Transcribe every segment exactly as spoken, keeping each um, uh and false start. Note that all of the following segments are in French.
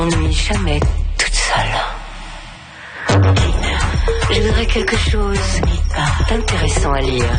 On n'ennuie jamais toute seule. Je voudrais quelque chose d'intéressant à lire.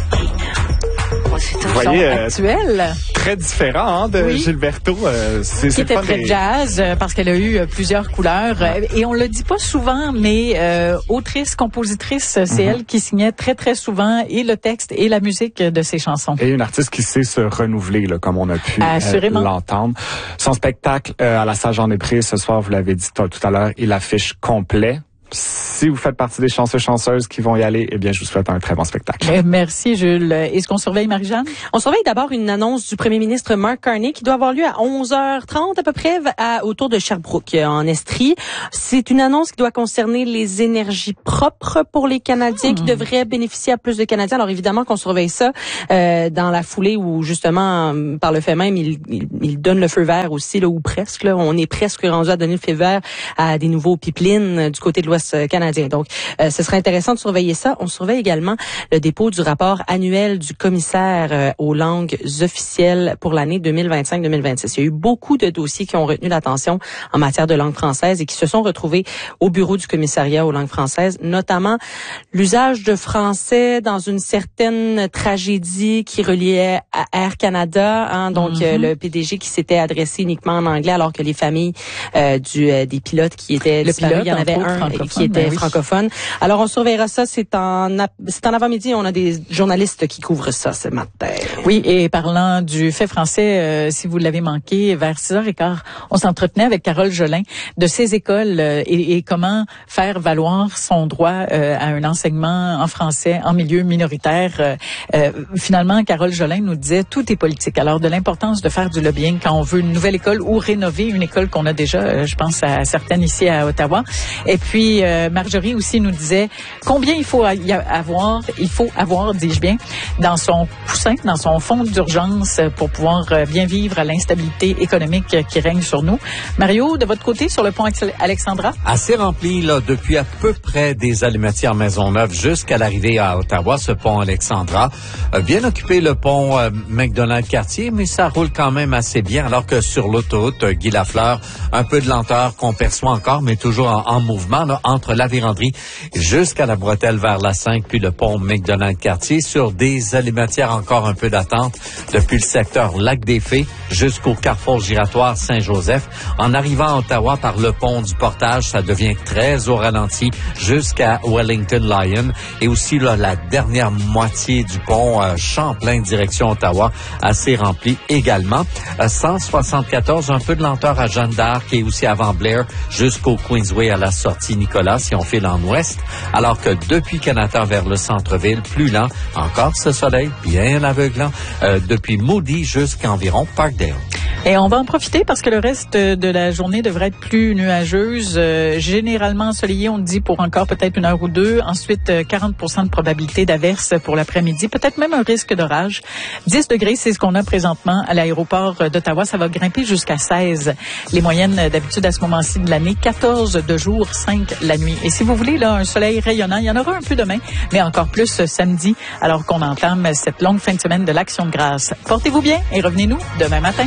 Vous voyez, euh, actuelle. Très différent hein, de oui. Gilberto. Euh, c'est, qui c'est était très des... jazz euh, parce qu'elle a eu euh, plusieurs couleurs. Euh, et on le dit pas souvent, mais euh, autrice, compositrice, c'est mm-hmm. elle qui signait très, très souvent et le texte et la musique de ses chansons. Et une artiste qui sait se renouveler, là, comme on a pu euh, l'entendre. Son spectacle euh, à la Salle Jean-Després ce soir, vous l'avez dit tout à l'heure, il affiche complet. Si vous faites partie des chanceux chanceuses qui vont y aller, eh bien, je vous souhaite un très bon spectacle. Euh, merci, Jules. Est-ce qu'on surveille, Marie-Jeanne? On surveille d'abord une annonce du premier ministre Mark Carney qui doit avoir lieu à onze heures trente à peu près à, autour de Sherbrooke, en Estrie. C'est une annonce qui doit concerner les énergies propres pour les Canadiens mmh. qui devraient bénéficier à plus de Canadiens. Alors évidemment qu'on surveille ça euh, dans la foulée où justement, par le fait même, il, il, il donne le feu vert aussi, là, ou presque. Là, on est presque rendu à donner le feu vert à des nouveaux pipelines du côté de l'Ouest canadien. Donc, euh, ce serait intéressant de surveiller ça. On surveille également le dépôt du rapport annuel du commissaire euh, aux langues officielles pour l'année deux mille vingt-cinq deux mille vingt-six. Il y a eu beaucoup de dossiers qui ont retenu l'attention en matière de langue française et qui se sont retrouvés au bureau du commissariat aux langues françaises, notamment l'usage de français dans une certaine tragédie qui reliait à Air Canada, hein, donc mm-hmm. euh, le P D G qui s'était adressé uniquement en anglais alors que les familles euh, du euh, des pilotes qui étaient le disparus, pilote, il y en avait un qui était oui. francophone. Alors, on surveillera ça. C'est en, c'est en avant-midi. On a des journalistes qui couvrent ça ce matin. Oui, et parlant du fait français, euh, si vous l'avez manqué, vers six heures quinze, on s'entretenait avec Carole Jolin de ces écoles euh, et, et comment faire valoir son droit euh, à un enseignement en français en milieu minoritaire. Euh, euh, finalement, Carole Jolin nous disait tout est politique. Alors, de l'importance de faire du lobbying quand on veut une nouvelle école ou rénover une école qu'on a déjà, euh, je pense à certaines ici à Ottawa. Et puis, euh, Marjorie aussi nous disait combien il faut y avoir, il faut avoir, dis-je bien, dans son coussin, dans son fonds d'urgence pour pouvoir bien vivre à l'instabilité économique qui règne sur nous. Mario, de votre côté, sur le pont Alexandra? Assez rempli, là, depuis à peu près des Alimentières Maisonneuve jusqu'à l'arrivée à Ottawa, ce pont Alexandra. Euh, bien occupé le pont euh, McDonald-Cartier, mais ça roule quand même assez bien, alors que sur l'autoroute euh, Guy Lafleur, un peu de lenteur qu'on perçoit encore, mais toujours en, en mouvement, là, entre la Vérandrie jusqu'à la bretelle vers la cinq, puis le pont McDonald-Cartier, sur des alimentières encore un peu d'attente depuis le secteur Lac-des-Fées jusqu'au carrefour giratoire Saint-Joseph. En arrivant à Ottawa par le pont du Portage, ça devient très au ralenti jusqu'à Wellington-Lyon, et aussi là, la dernière moitié du pont euh, Champlain direction Ottawa, assez rempli également. Euh, cent soixante-quatorze, un peu de lenteur à Jeanne d'Arc et aussi avant Blair jusqu'au Queensway à la sortie Nicolas, si on file en ouest, alors que depuis Canada vers le centre-ville, plus lent, encore ce soleil bien aveuglant, euh, depuis Moody jusqu'à environ Parkdale. Et on va en profiter parce que le reste de la journée devrait être plus nuageuse, euh, généralement ensoleillée, on dit pour encore peut-être une heure ou deux. Ensuite, euh, quarante pour cent de probabilité d'averse pour l'après-midi, peut-être même un risque d'orage. dix degrés, c'est ce qu'on a présentement à l'aéroport d'Ottawa. Ça va grimper jusqu'à seize. Les moyennes d'habitude à ce moment-ci de l'année, quatorze de jour, cinq la nuit. Et si vous voulez là un soleil rayonnant, il y en aura un peu demain, mais encore plus samedi, alors qu'on entame cette longue fin de semaine de l'Action de grâce. Portez-vous bien et revenez-nous demain matin.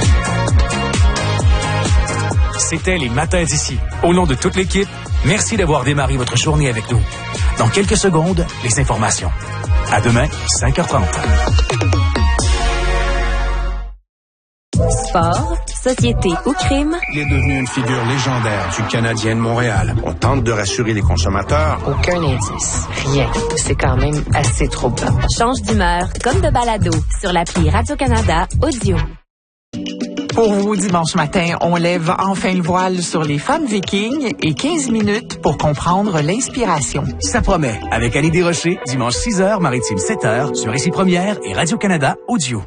C'était les matins d'ici. Au nom de toute l'équipe, merci d'avoir démarré votre journée avec nous. Dans quelques secondes, les informations. À demain, cinq heures trente. Sport, société ou crime. Il est devenu une figure légendaire du Canadien de Montréal. On tente de rassurer les consommateurs. Aucun indice. Rien. C'est quand même assez troublant. Change d'humeur comme de balado sur l'appli Radio-Canada Audio. Pour vous, dimanche matin, on lève enfin le voile sur les femmes vikings et quinze minutes pour comprendre l'inspiration. Ça promet. Avec Annie Desrochers, dimanche six heures, maritime sept heures, sur Ici Première et Radio-Canada Audio.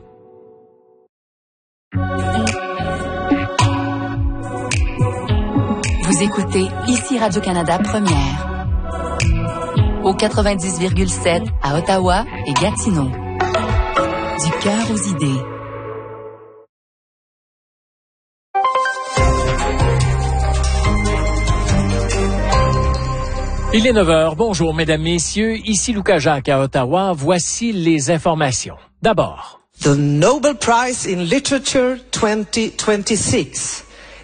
Vous écoutez Ici Radio-Canada Première. Au quatre-vingt-dix virgule sept à Ottawa et Gatineau. Du cœur aux idées. Il est neuf heures. Bonjour, mesdames, messieurs. Ici Lucas Jacques à Ottawa. Voici les informations. D'abord. The Nobel Prize in Literature twenty twenty-six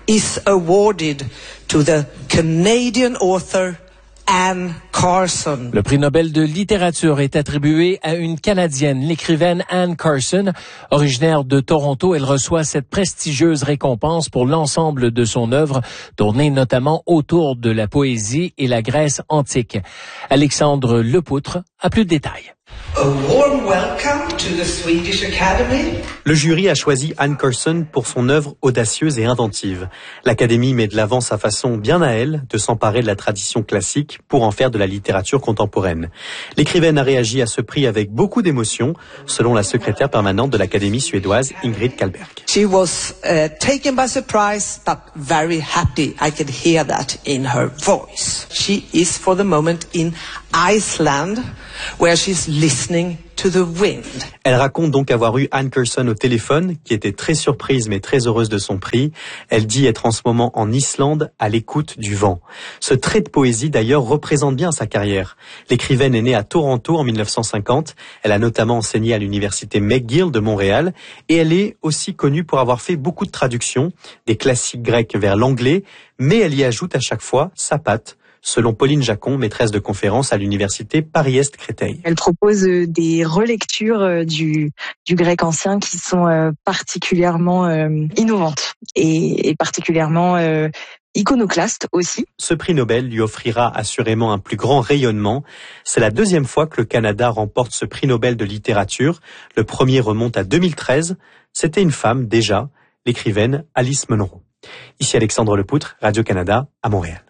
is awarded to the Canadian author Anne Carson. Le prix Nobel de littérature est attribué à une Canadienne, l'écrivaine Anne Carson. Originaire de Toronto, elle reçoit cette prestigieuse récompense pour l'ensemble de son œuvre, tournée notamment autour de la poésie et la Grèce antique. Alexandre Lepoutre a plus de détails. A warm welcome to the Swedish Academy. Le jury a choisi Anne Carson pour son œuvre audacieuse et inventive. L'Académie met de l'avant sa façon bien à elle de s'emparer de la tradition classique pour en faire de la littérature contemporaine. L'écrivaine a réagi à ce prix avec beaucoup d'émotion, selon la secrétaire permanente de l'Académie suédoise, Ingrid Kallberg. She was uh, taken by surprise, but very happy. I could hear that in her voice. She is for the moment in Iceland, where she's listening to the wind. Elle raconte donc avoir eu Anne Carson au téléphone, qui était très surprise mais très heureuse de son prix. Elle dit être en ce moment en Islande, à l'écoute du vent. Ce trait de poésie d'ailleurs représente bien sa carrière. L'écrivaine est née à Toronto en mille neuf cent cinquante. Elle a notamment enseigné à l'université McGill de Montréal et elle est aussi connue pour avoir fait beaucoup de traductions, des classiques grecs vers l'anglais, mais elle y ajoute à chaque fois sa patte, selon Pauline Jacon, maîtresse de conférence à l'université Paris-Est Créteil. Elle propose euh, des relectures euh, du, du grec ancien qui sont euh, particulièrement euh, innovantes et, et particulièrement euh, iconoclastes aussi. Ce prix Nobel lui offrira assurément un plus grand rayonnement. C'est la deuxième fois que le Canada remporte ce prix Nobel de littérature. Le premier remonte à deux mille treize. C'était une femme déjà, l'écrivaine Alice Munro. Ici Alexandre Lepoutre, Radio-Canada, à Montréal.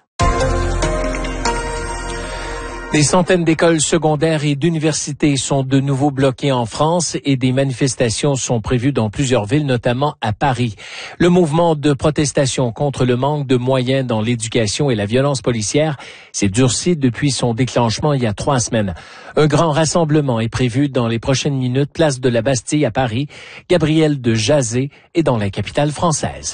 Des centaines d'écoles secondaires et d'universités sont de nouveau bloquées en France et des manifestations sont prévues dans plusieurs villes, notamment à Paris. Le mouvement de protestation contre le manque de moyens dans l'éducation et la violence policière s'est durci depuis son déclenchement il y a trois semaines. Un grand rassemblement est prévu dans les prochaines minutes, place de la Bastille à Paris. Gabriel de Jazé est dans la capitale française.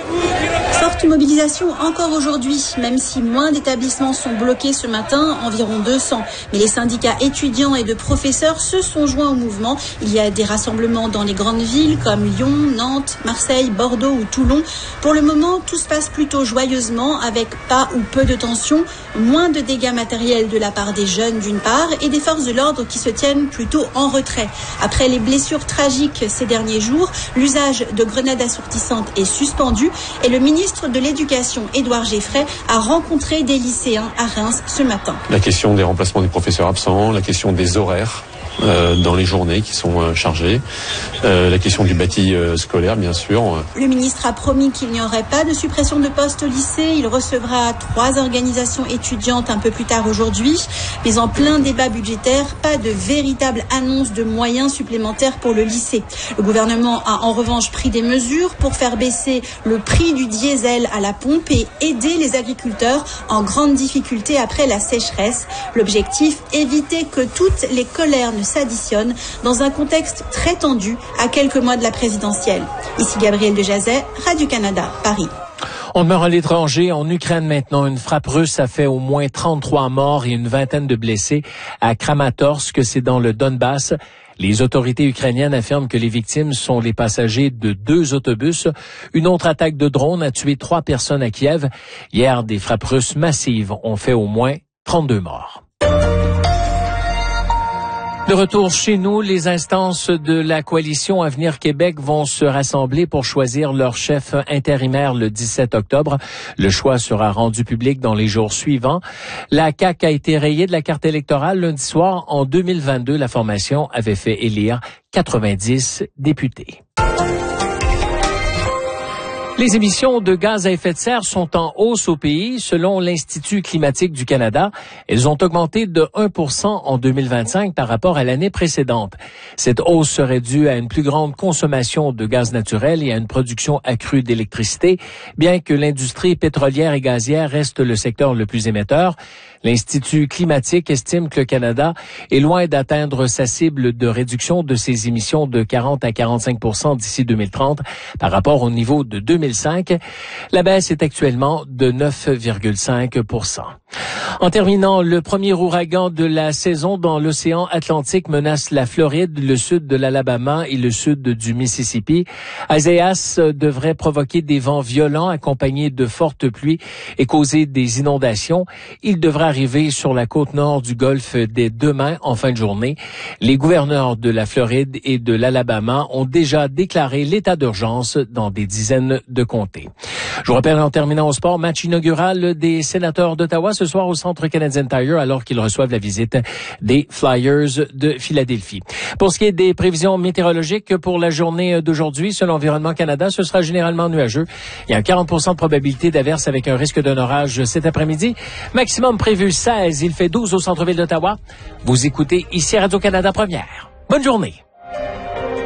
Forte mobilisation encore aujourd'hui, même si moins d'établissements sont bloqués ce matin, environ deux cents. Mais les syndicats étudiants et de professeurs se sont joints au mouvement. Il y a des rassemblements dans les grandes villes comme Lyon, Nantes, Marseille, Bordeaux ou Toulon. Pour le moment, tout se passe plutôt joyeusement, avec pas ou peu de tensions, moins de dégâts matériels de la part des jeunes d'une part et des forces de l'ordre qui se tiennent plutôt en retrait. Après les blessures tragiques ces derniers jours, l'usage de grenades assourdissantes est suspendu et le ministre de l'Éducation, Édouard Geffray, a rencontré des lycéens à Reims ce matin. La question des remplacements des professeurs absents, la question des horaires euh, dans les journées qui sont euh, chargées, euh, la question du bâti euh, scolaire, bien sûr. Le ministre a promis qu'il n'y aurait pas de suppression de postes au lycée. Il recevra trois organisations étudiantes un peu plus tard aujourd'hui. Mais en plein débat budgétaire, pas de véritable annonce de moyens supplémentaires pour le lycée. Le gouvernement a en revanche pris des mesures pour faire baisser le prix du diesel à la pompe et aider les agriculteurs en grande difficulté après la sécheresse. L'objectif, éviter que toutes les colères ne s'additionnent dans un contexte très tendu à quelques mois de la présidentielle. Ici Gabriel de Jazet, Radio-Canada, Paris. On demeure à l'étranger. En Ukraine maintenant, une frappe russe a fait au moins trente-trois morts et une vingtaine de blessés à Kramatorsk, c'est dans le Donbass. Les autorités ukrainiennes affirment que les victimes sont les passagers de deux autobus. Une autre attaque de drone a tué trois personnes à Kiev. Hier, des frappes russes massives ont fait au moins trente-deux morts. De retour chez nous, les instances de la coalition Avenir Québec vont se rassembler pour choisir leur chef intérimaire le dix-sept octobre. Le choix sera rendu public dans les jours suivants. La C A Q a été rayée de la carte électorale lundi soir. En deux mille vingt-deux, la formation avait fait élire quatre-vingt-dix députés. Les émissions de gaz à effet de serre sont en hausse au pays. Selon l'Institut climatique du Canada, elles ont augmenté de un pour cent en deux mille vingt-cinq par rapport à l'année précédente. Cette hausse serait due à une plus grande consommation de gaz naturel et à une production accrue d'électricité, bien que l'industrie pétrolière et gazière reste le secteur le plus émetteur. L'Institut climatique estime que le Canada est loin d'atteindre sa cible de réduction de ses émissions de quarante à quarante-cinq pour cent d'ici deux mille trente par rapport au niveau de deux mille cinq. La baisse est actuellement de neuf virgule cinq pour cent. En terminant, le premier ouragan de la saison dans l'océan Atlantique menace la Floride, le sud de l'Alabama et le sud du Mississippi. Isaias devrait provoquer des vents violents accompagnés de fortes pluies et causer des inondations. Il devrait arriver sur la côte nord du Golfe dès demain en fin de journée. Les gouverneurs de la Floride et de l'Alabama ont déjà déclaré l'état d'urgence dans des dizaines de comtés. Je vous rappelle en terminant au sport, match inaugural des sénateurs d'Ottawa ce soir au Centre Canadian Tire alors qu'ils reçoivent la visite des Flyers de Philadelphie. Pour ce qui est des prévisions météorologiques pour la journée d'aujourd'hui, selon Environnement Canada, ce sera généralement nuageux. Il y a un quarante pour cent de probabilité d'averse avec un risque d'un orage cet après-midi. Maximum prévu seize, il fait douze au centre-ville d'Ottawa. Vous écoutez ici Radio-Canada Première. Bonne journée.